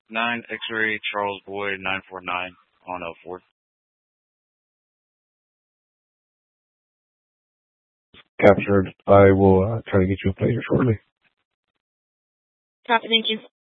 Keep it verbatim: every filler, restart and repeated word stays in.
nine X-ray Charles Boyd nine four nine on oh four. Captured. I will uh, try to get you a player shortly. Copy, thank you.